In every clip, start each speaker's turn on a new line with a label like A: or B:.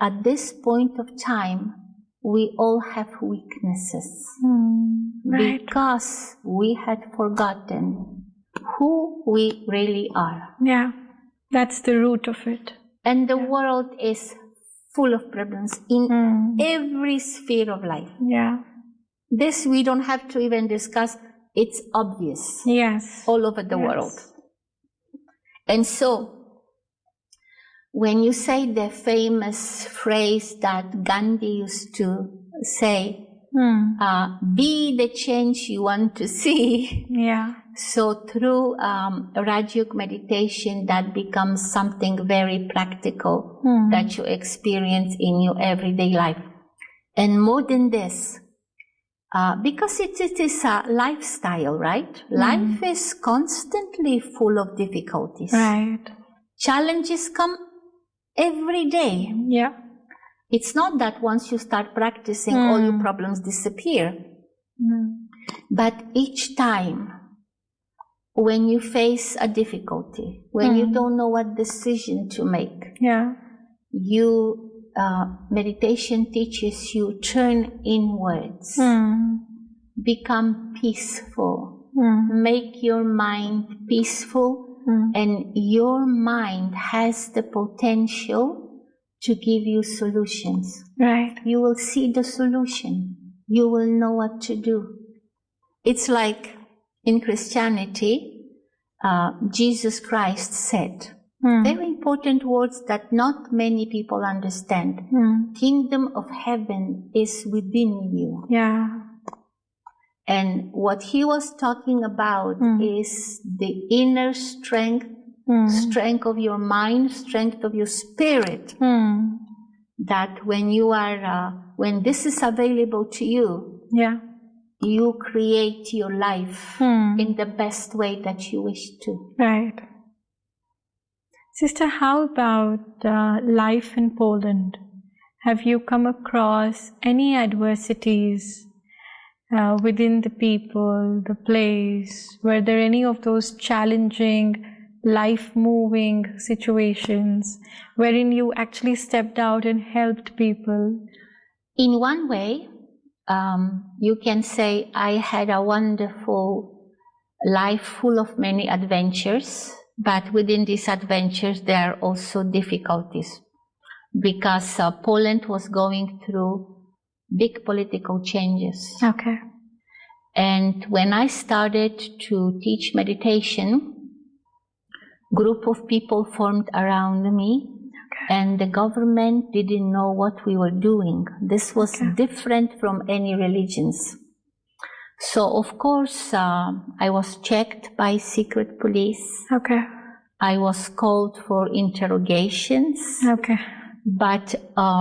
A: at this point of time, we all have weaknesses.
B: Right.
A: Because we had forgotten who we really are.
B: Yeah, that's the root of it.
A: And the world is full of problems in every sphere of life.
B: Yeah.
A: This we don't have to even discuss. It's obvious.
B: Yes.
A: All over the world. And so, when you say the famous phrase that Gandhi used to say, be the change you want to see.
B: Yeah.
A: So through Raj Yoga meditation, that becomes something very practical that you experience in your everyday life. And more than this, because it is a lifestyle, right? Life is constantly full of difficulties.
B: Right.
A: Challenges come every day.
B: Yeah.
A: It's not that once you start practicing, all your problems disappear. But each time, when you face a difficulty, when you don't know what decision to make, meditation teaches you turn inwards, become peaceful, make your mind peaceful, and your mind has the potential to give you solutions.
B: Right.
A: You will see the solution. You will know what to do. It's like in Christianity, Jesus Christ said, very important words that not many people understand. Kingdom of heaven is within you.
B: Yeah.
A: And what he was talking about is the inner strength, strength of your mind, strength of your spirit. That when you are, when this is available to you, you create your life in the best way that you wish to.
B: Right. Sister, how about life in Poland? Have you come across any adversities within the people, the place? Were there any of those challenging, life-moving situations wherein you actually stepped out and helped people?
A: In one way, you can say I had a wonderful life full of many adventures, but within these adventures there are also difficulties because Poland was going through big political changes.
B: Okay.
A: And when I started to teach meditation, group of people formed around me. And the government didn't know what we were doing. This was different from any religions. So, of course, I was checked by secret police.
B: Okay.
A: I was called for interrogations.
B: Okay.
A: But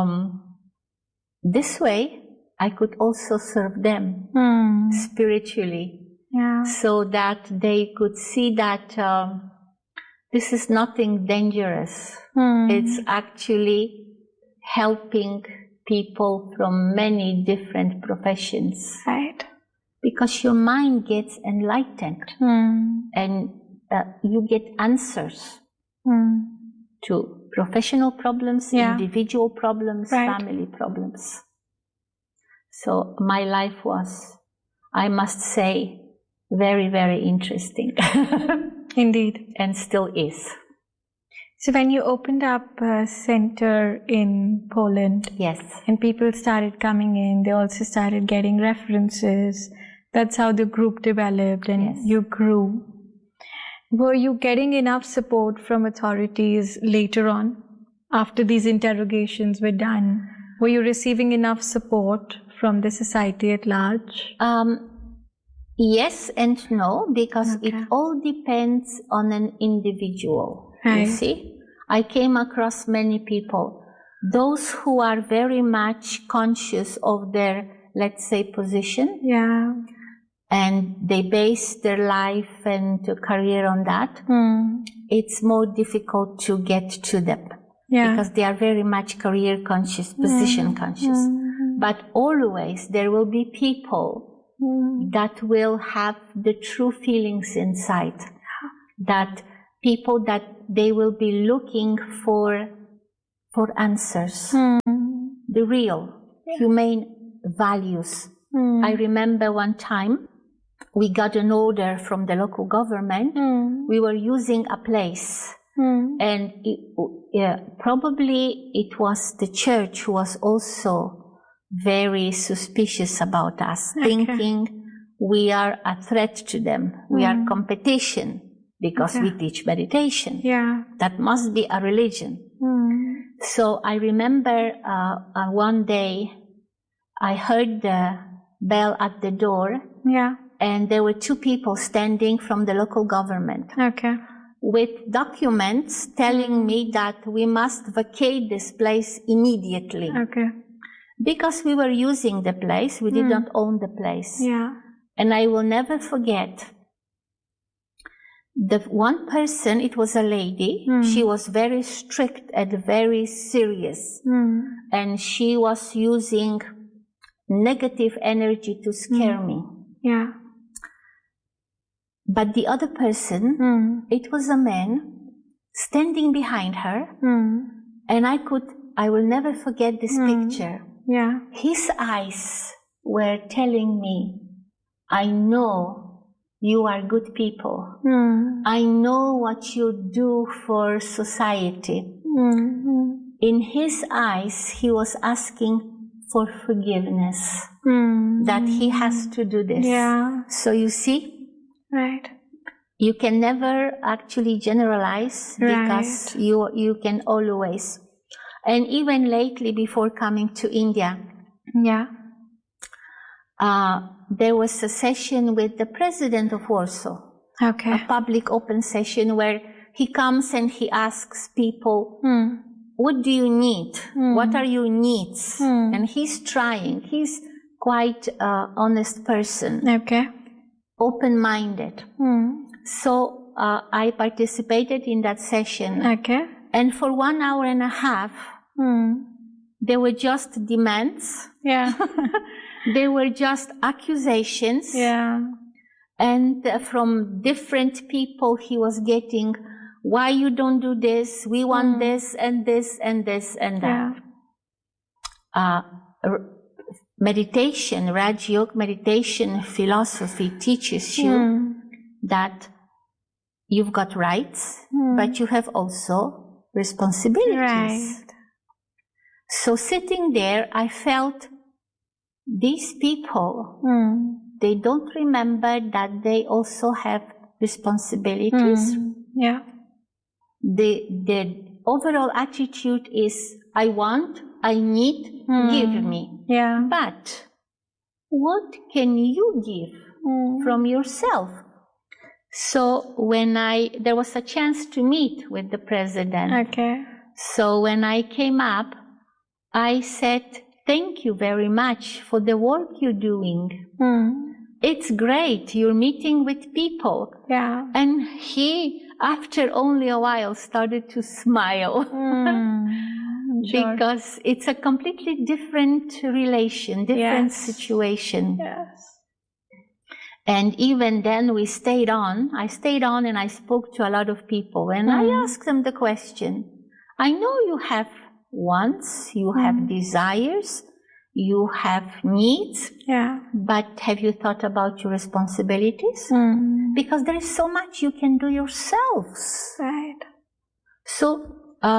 A: this way, I could also serve them spiritually.
B: Yeah.
A: So that they could see that this is nothing dangerous. It's actually helping people from many different professions.
B: Right.
A: Because your mind gets enlightened and you get answers to professional problems, individual problems, family problems. So my life was, I must say, very, very interesting.
B: Indeed.
A: And still is.
B: So when you opened up a center in Poland, and people started coming in, they also started getting references. That's how the group developed and you grew. Were you getting enough support from authorities later on, after these interrogations were done? Were you receiving enough support from the society at large?
A: Yes and no, because it all depends on an individual. You see, I came across many people, those who are very much conscious of their, let's say, position.
B: Yeah.
A: And they base their life and career on that. It's more difficult to get to them. Because they are very much career conscious, position conscious. But always there will be people that will have the true feelings inside. That people that they will be looking for answers. the real humane values. I remember one time we got an order from the local government. We were using a place, and probably it was the church who was also very suspicious about us, thinking we are a threat to them. We are competition because we teach meditation. That must be a religion. So I remember one day I heard the bell at the door, and there were two people standing from the local government with documents telling me that we must vacate this place immediately. Because we were using the place, we did not own the place. And I will never forget the one person, it was a lady, she was very strict and very serious. And she was using negative energy to scare me. But the other person, it was a man standing behind her, and I will never forget this picture. His eyes were telling me, I know you are good people. I know what you do for society. In his eyes, he was asking for forgiveness, that he has to do this. So you see, you can never actually generalize, because you can always. And even lately, before coming to India, there was a session with the president of Warsaw, a public open session where he comes and he asks people, what do you need? What are your needs? And he's trying. He's quite an honest person, open-minded. So I participated in that session. And for 1 hour and a half, there were just demands. There were just accusations. And from different people he was getting, why you don't do this? We want this and this and this and that. Meditation, Raj Yoga meditation philosophy teaches you that you've got rights, but you have also responsibilities. So sitting there, I felt these people, they don't remember that they also have responsibilities. The overall attitude is, I want, I need, give me. But what can you give from yourself? So when there was a chance to meet with the president. So when I came up, I said, thank you very much for the work you're doing. It's great. You're meeting with people. And he, after only a while, started to smile. Because it's a completely different relation, different situation. And even then we stayed on. I stayed on and I spoke to a lot of people. And I asked them the question, I know you have wants, you have desires, you have needs, but have you thought about your responsibilities? Because there is so much you can do yourselves. So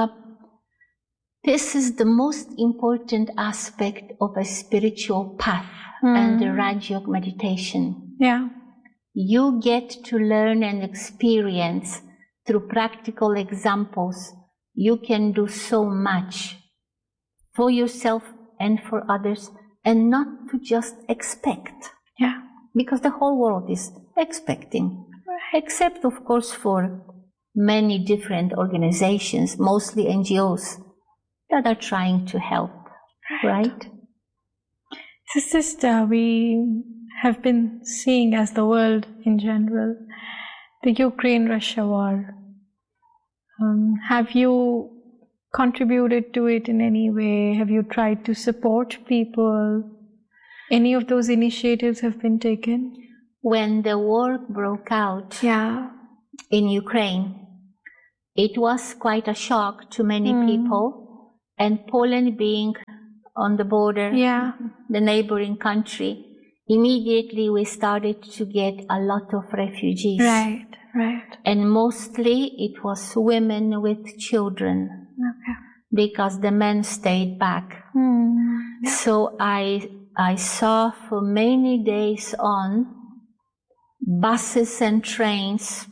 A: this is the most important aspect of a spiritual path and the Raj Yoga meditation. You get to learn and experience through practical examples. You can do so much for yourself and for others, and not to just expect. Because the whole world is expecting. Except, of course, for many different organizations, mostly NGOs, that are trying to help. Right?
B: So, sister, we have been seeing, as the world in general, the Ukraine-Russia war. Have you contributed to it in any way? Have you tried to support people? Any of those initiatives have been taken?
A: When the war broke out in Ukraine, it was quite a shock to many people. And Poland being on the border, the neighboring country, immediately we started to get a lot of refugees.
B: Right, right.
A: And mostly it was women with children.
B: Okay.
A: Because the men stayed back. So I saw for many days on buses and trains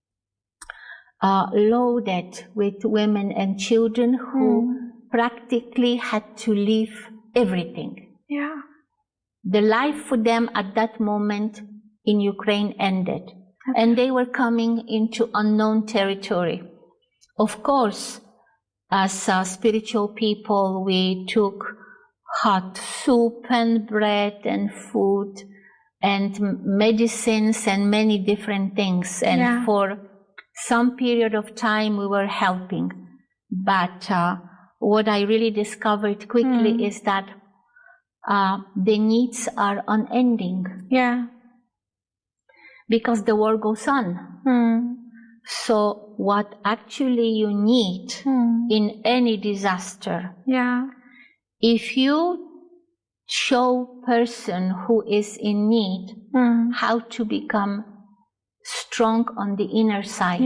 A: loaded with women and children who practically had to leave everything.
B: Yeah.
A: The life for them at that moment in Ukraine ended. Okay. And they were coming into unknown territory. Of course, as spiritual people, we took hot soup and bread and food and medicines and many different things. And for some period of time, we were helping. But what I really discovered quickly is that the needs are unending.
B: Yeah.
A: Because the war goes on. So what actually you need in any disaster, if you show person who is in need how to become strong on the inner side,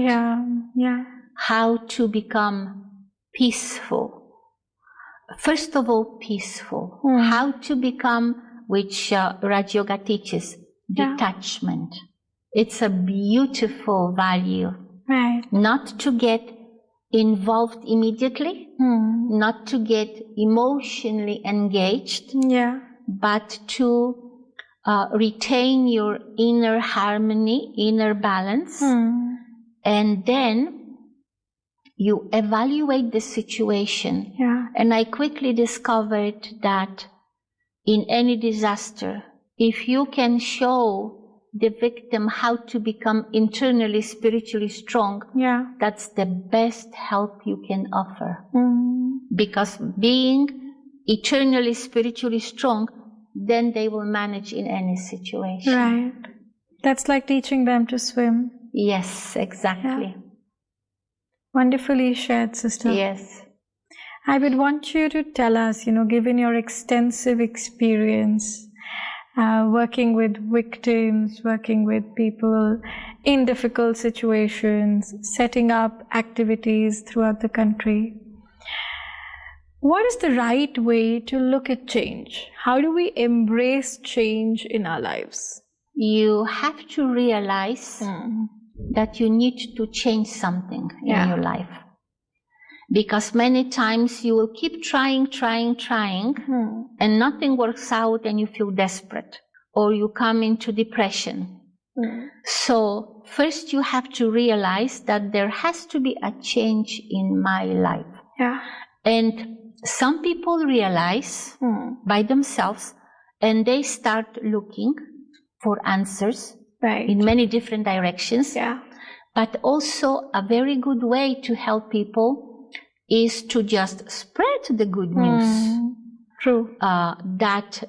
A: how to become peaceful, first of all peaceful, how to become, which Raj Yoga teaches, detachment. It's a beautiful value.
B: Right.
A: Not to get involved immediately, not to get emotionally engaged, but to retain your inner harmony, inner balance, and then you evaluate the situation. And I quickly discovered that in any disaster, if you can show the victim how to become internally spiritually strong, that's the best help you can offer. Because being eternally spiritually strong, then they will manage in any situation.
B: Right. That's like teaching them to swim.
A: Yes, exactly.
B: Wonderfully shared, sister.
A: Yes.
B: I would want you to tell us, given your extensive experience, working with victims, working with people in difficult situations, setting up activities throughout the country. What is the right way to look at change? How do we embrace change in our lives?
A: You have to realize that you need to change something in your life. Because many times you will keep trying, and nothing works out and you feel desperate or you come into depression. So first you have to realize that there has to be a change in my life. And some people realize by themselves and they start looking for answers in many different directions. But also a very good way to help people is to just spread the good news.
B: True.
A: That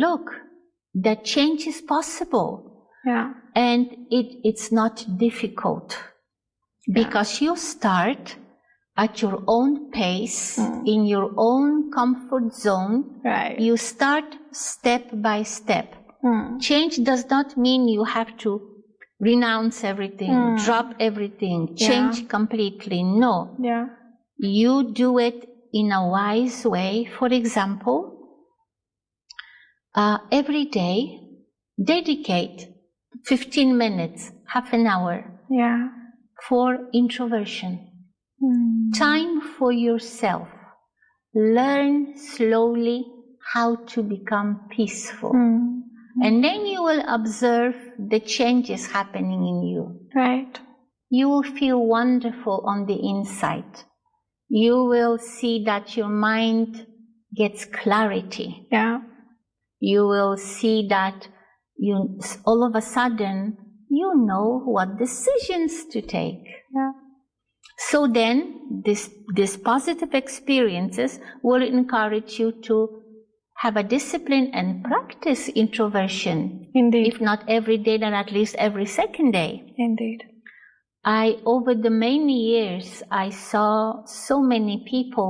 A: that change is possible. And it's not difficult. Because you start at your own pace, in your own comfort zone. You start step by step. Change does not mean you have to renounce everything, drop everything, change completely. No. You do it in a wise way. For example, every day, dedicate 15 minutes, half an hour for introversion. Time for yourself. Learn slowly how to become peaceful. And then you will observe the changes happening in you. You will feel wonderful on the inside. You will see that your mind gets clarity. You will see that all of a sudden you know what decisions to take. So then these positive experiences will encourage you to have a discipline and practice introversion.
B: Indeed.
A: If not every day, then at least every second day.
B: Indeed.
A: Over the many years, I saw so many people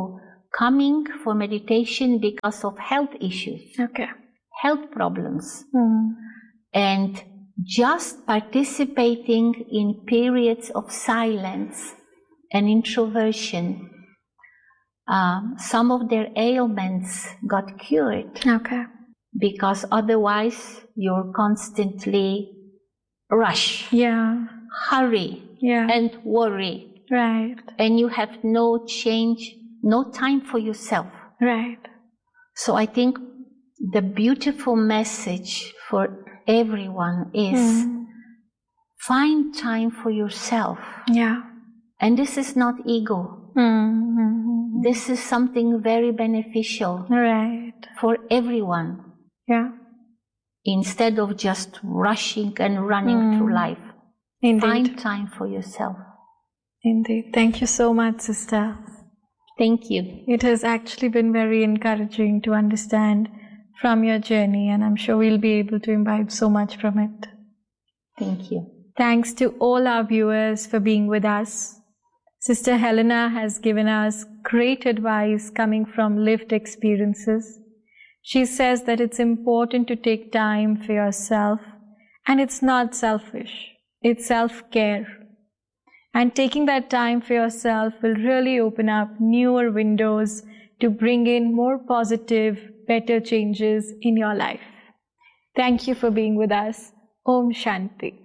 A: coming for meditation because of health issues, health problems, and just participating in periods of silence and introversion, some of their ailments got cured. Because otherwise you're constantly rush, hurry, and worry. And you have no change, no time for yourself. So I think the beautiful message for everyone is find time for yourself. And this is not ego. This is something very beneficial for everyone. Instead of just rushing and running through life. Find time for yourself.
B: Indeed. Thank you so much, sister.
A: Thank you.
B: It has actually been very encouraging to understand from your journey, and I'm sure we'll be able to imbibe so much from it.
A: Thank you.
B: Thanks to all our viewers for being with us. Sister Helena has given us great advice coming from lived experiences. She says that it's important to take time for yourself, and it's not selfish, it's self-care. And taking that time for yourself will really open up newer windows to bring in more positive, better changes in your life. Thank you for being with us. Om Shanti.